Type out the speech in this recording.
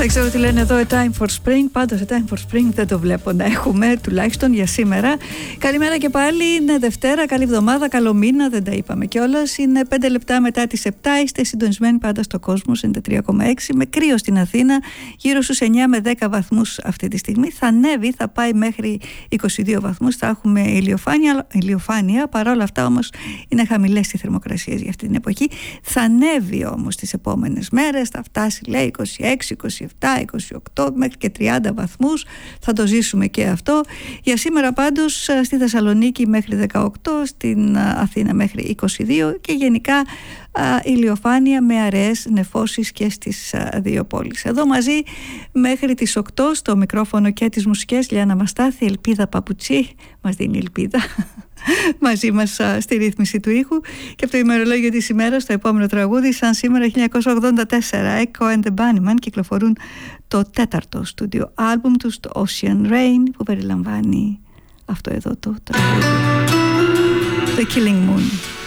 Δεν ξέρω τι λένε εδώ, a time for spring. Πάντως, a time for spring δεν το βλέπω να έχουμε, τουλάχιστον για σήμερα. Καλημέρα και πάλι. Είναι Δευτέρα, καλή εβδομάδα, καλό μήνα. Δεν τα είπαμε κιόλας. Είναι 5 λεπτά μετά τις 7. Είστε συντονισμένοι πάντα στο κόσμο, 93,6. Με κρύο στην Αθήνα, γύρω στους 9 με 10 βαθμούς αυτή τη στιγμή. Θα ανέβει, θα πάει μέχρι 22 βαθμούς. Θα έχουμε ηλιοφάνεια. Παρόλα αυτά όμως είναι χαμηλές οι θερμοκρασίες για αυτή την εποχή. Θα ανέβει όμως τις επόμενες μέρες. Θα φτάσει, λέει, 26, 27, 28 μέχρι και 30 βαθμούς. Θα το ζήσουμε και αυτό. Για σήμερα πάντως στη Θεσσαλονίκη μέχρι 18, στην Αθήνα μέχρι 22 και γενικά ηλιοφάνεια με αραιές νεφώσεις και στις δύο πόλεις. Εδώ μαζί μέχρι τις 8 στο μικρόφωνο και τις μουσικές Λιάννα Μαστάθη, Ελπίδα Παπουτσί, μας δίνει ελπίδα μαζί μας στη ρύθμιση του ήχου, και από το ημερολόγιο της ημέρας το επόμενο τραγούδι, σαν σήμερα 1984, Echo and the Bunnymen κυκλοφορούν το 4ο στούντιο άλμπουμ τους, το Ocean Rain, που περιλαμβάνει αυτό εδώ το τραγούδι, The Killing Moon.